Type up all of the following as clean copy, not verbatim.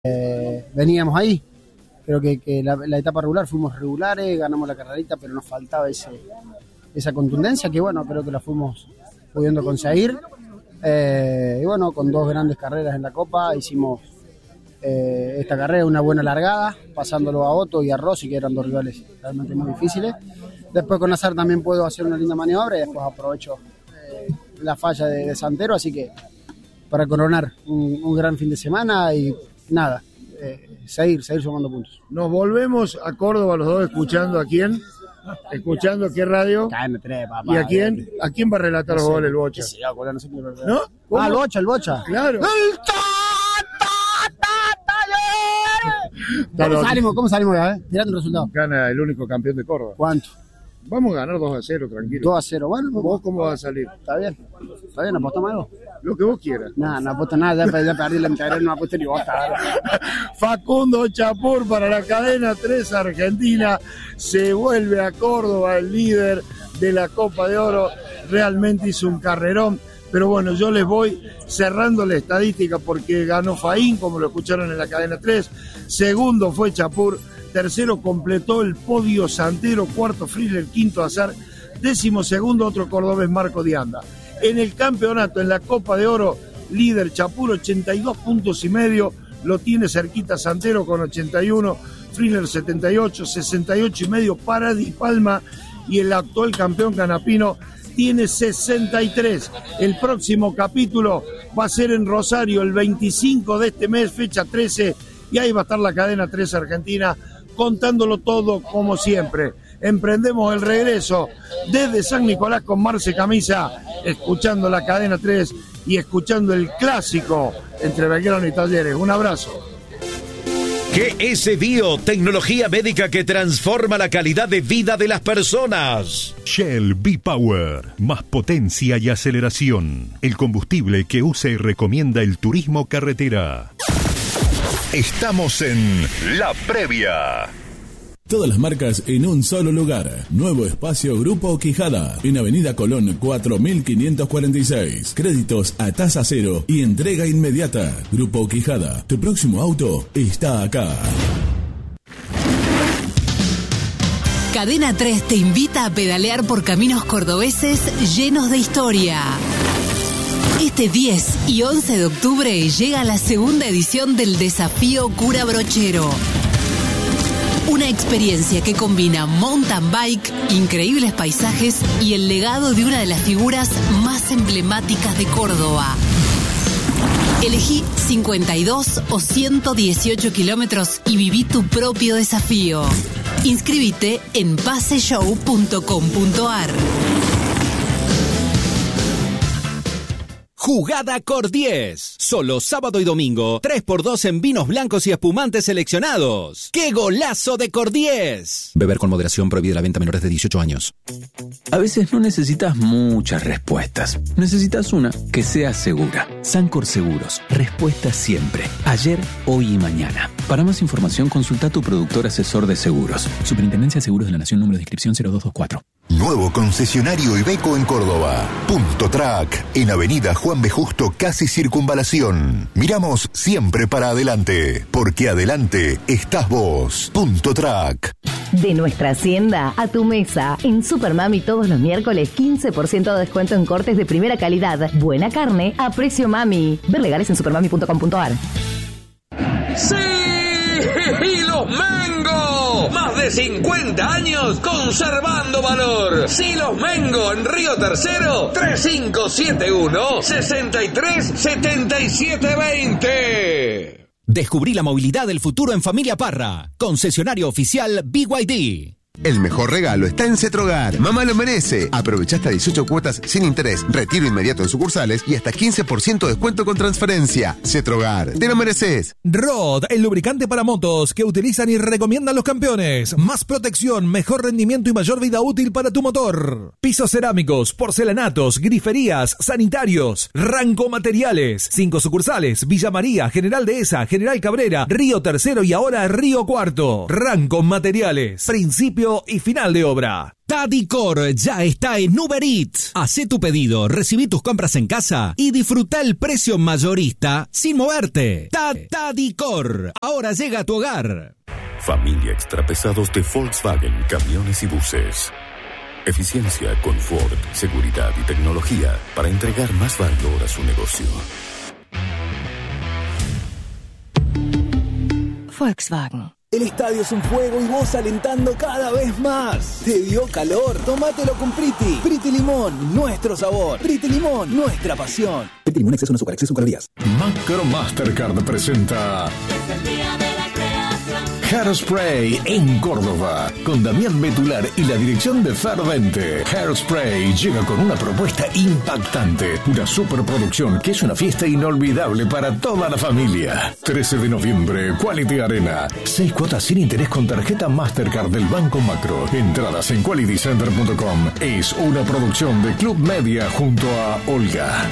veníamos ahí. Creo que la etapa regular fuimos regulares, ganamos la carrerita, pero nos faltaba esa contundencia que, bueno, creo que la fuimos pudiendo conseguir. Y bueno, con 2 grandes carreras en la Copa hicimos esta carrera, una buena largada, pasándolo a Otto y a Rossi, que eran 2 rivales realmente muy difíciles. Después con Azar también puedo hacer una linda maniobra y después aprovecho la falla de Santero, así que para coronar un gran fin de semana y nada, seguir sumando puntos. Nos volvemos a Córdoba los dos, ¿escuchando a quién? ¿Escuchando qué radio? KM3, papá. ¿Y a quién? ¿A quién va a relatar los goles el Bocha? Sí, no sé quién va a ¿No? ¿Cómo? El Bocha. Claro. ¿Cómo salimos ya? Tirando un resultado. Gana el único campeón de Córdoba. ¿Cuánto? Vamos a ganar 2-0, tranquilo. 2-0, bueno. ¿Vos cómo vas a salir? Está bien, apostamos algo. Lo que vos quieras. No apuesto nada, ya perdí la mitad, no apuesto ni bosta. Facundo Chapur para la cadena 3 Argentina. Se vuelve a Córdoba el líder de la Copa de Oro. Realmente hizo un carrerón. Pero bueno, yo les voy cerrando la estadística porque ganó Faín, como lo escucharon en la cadena 3. Segundo fue Chapur. Tercero completó el podio Santero. Cuarto Friedler. Quinto Azar. 12º otro cordobés, Marco Dianda. En el campeonato, en la Copa de Oro, líder Chapur, 82 puntos y medio. Lo tiene cerquita Santero con 81. Friedler 78, 68 y medio para Di Palma. Y el actual campeón Canapino tiene 63. El próximo capítulo va a ser en Rosario el 25 de este mes, fecha 13, y ahí va a estar la cadena 3 Argentina contándolo todo como siempre. Emprendemos el regreso desde San Nicolás con Marce Camisa, escuchando la cadena 3 y escuchando el clásico entre Belgrano y Talleres. Un abrazo. GS Bio, tecnología médica que transforma la calidad de vida de las personas. Shell V-Power, más potencia y aceleración. El combustible que usa y recomienda el turismo carretera. Estamos en La Previa. Todas las marcas en un solo lugar. Nuevo espacio Grupo Quijada. En Avenida Colón 4546. Créditos a tasa cero y entrega inmediata. Grupo Quijada. Tu próximo auto está acá. Cadena 3 te invita a pedalear por caminos cordobeses llenos de historia. Este 10 y 11 de octubre llega la segunda edición del Desafío Cura Brochero. Una experiencia que combina mountain bike, increíbles paisajes y el legado de una de las figuras más emblemáticas de Córdoba. Elegí 52 o 118 kilómetros y viví tu propio desafío. Inscríbete en paseshow.com.ar. Jugada Cor 10. Solo sábado y domingo, 3x2 en vinos blancos y espumantes seleccionados. ¡Qué golazo de Cor 10! Beber con moderación, prohibida la venta a menores de 18 años. A veces no necesitas muchas respuestas. Necesitas una que sea segura. Sancor Seguros. Respuesta siempre. Ayer, hoy y mañana. Para más información, consulta a tu productor asesor de seguros. Superintendencia de Seguros de la Nación, número de inscripción 0224. Nuevo concesionario Iveco en Córdoba. Punto Track, en Avenida Juan B. Justo, casi Circunvalación. Miramos siempre para adelante, porque adelante estás vos. Punto Track. De nuestra hacienda a tu mesa. En Supermami todos los miércoles 15% de descuento en cortes de primera calidad. Buena carne a precio mami. Ver legales en supermami.com.ar. ¡Sí! ¡Y los Mengo! Más de 50 años conservando valor. Silos Mengo en Río Tercero, 3571-637720. Descubrí la movilidad del futuro en Familia Parra. Concesionario oficial BYD. El mejor regalo está en Cetrogar. Mamá lo merece. Aprovecha hasta 18 cuotas sin interés, retiro inmediato en sucursales y hasta 15% de descuento con transferencia. Cetrogar, te lo mereces. Rod, el lubricante para motos que utilizan y recomiendan los campeones. Más protección, mejor rendimiento y mayor vida útil para tu motor. Pisos cerámicos, porcelanatos, griferías, sanitarios. Ranco Materiales. 5 sucursales: Villa María, General Dehesa, General Cabrera, Río Tercero y ahora Río Cuarto. Ranco Materiales. Principio inicio y final de obra. Tadicor ya está en Uber Eats. Hacé tu pedido, recibí tus compras en casa y disfruta el precio mayorista sin moverte. Tadicor, ahora llega a tu hogar. Familia extrapesados de Volkswagen, camiones y buses. Eficiencia, confort, seguridad y tecnología para entregar más valor a su negocio. Volkswagen. El estadio es un fuego y vos alentando cada vez más. ¿Te dio calor? Tómatelo con Priti. Priti Limón, nuestro sabor. Priti Limón, nuestra pasión. Priti Limón, exceso en azúcar, exceso en calorías. Macro Mastercard presenta Hairspray en Córdoba, con Damián Betular y la dirección de Fervente. Hairspray llega con una propuesta impactante, una superproducción que es una fiesta inolvidable para toda la familia. 13 de noviembre, Quality Arena. 6 cuotas sin interés con tarjeta Mastercard del Banco Macro. Entradas en qualitycenter.com. Es una producción de Club Media junto a Olga.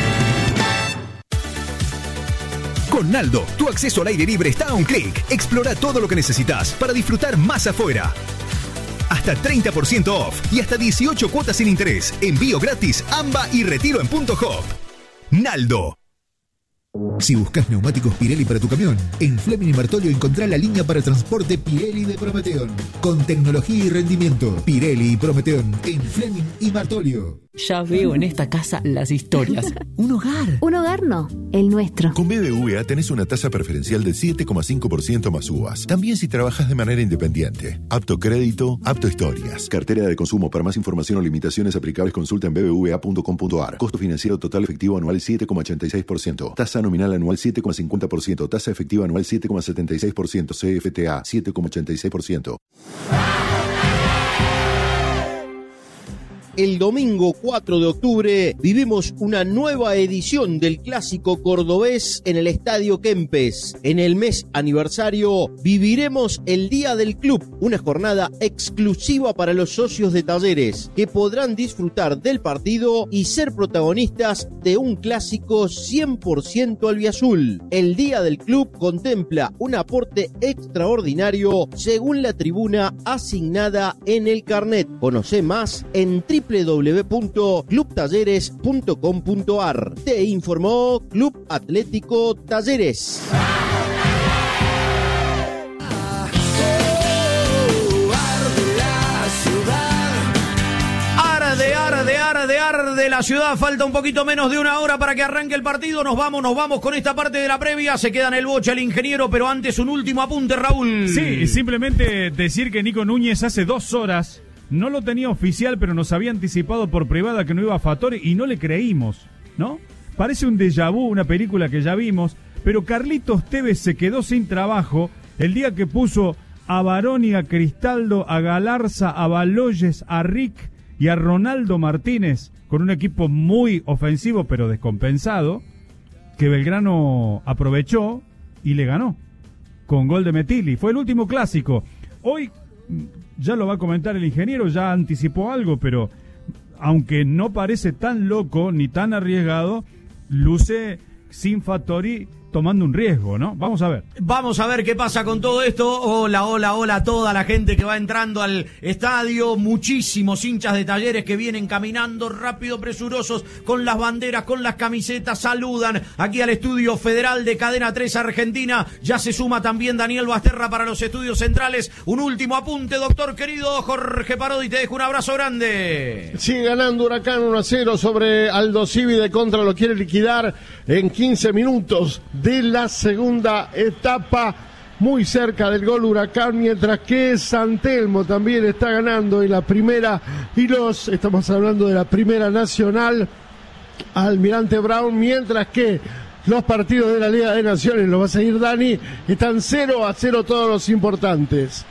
Con Naldo, tu acceso al aire libre está a un clic. Explora todo lo que necesitas para disfrutar más afuera. Hasta 30% off y hasta 18 cuotas sin interés. Envío gratis, AMBA y retiro en Punto Hop. Naldo. Si buscas neumáticos Pirelli para tu camión, en Fleming y Martolio encontrá la línea para transporte Pirelli de Prometeon. Con tecnología y rendimiento, Pirelli y Prometeon en Fleming y Martolio. Ya veo en esta casa las historias. Un hogar. Un hogar no, el nuestro. Con BBVA tenés una tasa preferencial del 7,5% más uvas. También si trabajas de manera independiente. Apto crédito, apto historias. Cartera de consumo. Para más información o limitaciones aplicables, consulta en bbva.com.ar. Costo financiero total efectivo anual 7,86%. Tasa nominal anual 7,50%. Tasa efectiva anual 7,76%. CFTA 7,86%. El domingo 4 de octubre vivimos una nueva edición del Clásico Cordobés en el Estadio Kempes. En el mes aniversario viviremos el Día del Club, una jornada exclusiva para los socios de Talleres, que podrán disfrutar del partido y ser protagonistas de un clásico 100% albiazul. El Día del Club contempla un aporte extraordinario según la tribuna asignada en el carnet. Conoce más en www.clubtalleres.com.ar. Te informó Club Atlético Talleres. Arde la ciudad, falta un poquito menos de una hora para que arranque el partido. Nos vamos con esta parte de la previa. Se queda en el boche el ingeniero, pero antes un último apunte, Raúl. Sí, simplemente decir que Nico Núñez hace 2 horas no lo tenía oficial, pero nos había anticipado por privada que no iba a Fattori y no le creímos, ¿no? Parece un déjà vu, una película que ya vimos, pero Carlitos Tevez se quedó sin trabajo el día que puso a Baroni, a Cristaldo, a Galarza, a Baloyes, a Rick y a Ronaldo Martínez, con un equipo muy ofensivo pero descompensado, que Belgrano aprovechó y le ganó, con gol de Metilli. Fue el último clásico. Hoy, ya lo va a comentar el ingeniero, ya anticipó algo, pero aunque no parece tan loco ni tan arriesgado, luce sin Fattori tomando un riesgo, ¿no? Vamos a ver. Vamos a ver qué pasa con todo esto. Hola a toda la gente que va entrando al estadio. Muchísimos hinchas de Talleres que vienen caminando rápido, presurosos, con las banderas, con las camisetas. Saludan aquí al estudio federal de Cadena 3 Argentina. Ya se suma también Daniel Basterra para los estudios centrales. Un último apunte, doctor querido Jorge Parodi. Te dejo un abrazo grande. Sigue ganando Huracán 1-0 sobre Aldo Civi. De contra lo quiere liquidar en 15 minutos de la segunda etapa, muy cerca del gol Huracán, mientras que San Telmo también está ganando en la primera, y estamos hablando de la Primera Nacional, Almirante Brown, mientras que los partidos de la Liga de Naciones, lo va a seguir Dani, están 0-0 todos los importantes.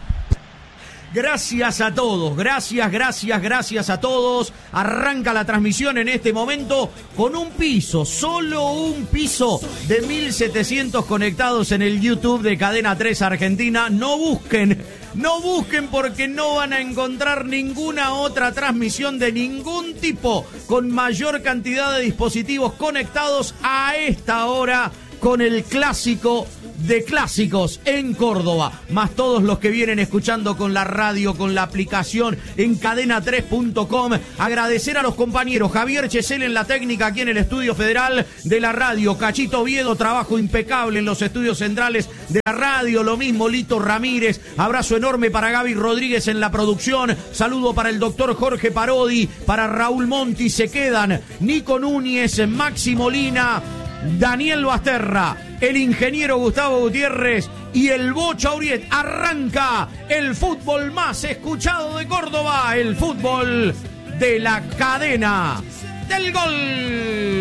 Gracias a todos, gracias a todos. Arranca la transmisión en este momento con un piso, solo un piso de 1.700 conectados en el YouTube de Cadena 3 Argentina. No busquen porque no van a encontrar ninguna otra transmisión de ningún tipo con mayor cantidad de dispositivos conectados a esta hora con el clásico de clásicos en Córdoba, más todos los que vienen escuchando con la radio, con la aplicación en cadena3.com. Agradecer a los compañeros Javier Chesel en la técnica aquí en el Estudio Federal de la radio, Cachito Oviedo, trabajo impecable en los estudios centrales de la radio, lo mismo Lito Ramírez, abrazo enorme para Gaby Rodríguez en la producción, saludo para el doctor Jorge Parodi, para Raúl Monti, se quedan Nico Núñez, Maxi Molina, Daniel Basterra, el ingeniero Gustavo Gutiérrez y el Bocha Uriet. Arranca el fútbol más escuchado de Córdoba, el fútbol de la cadena del gol.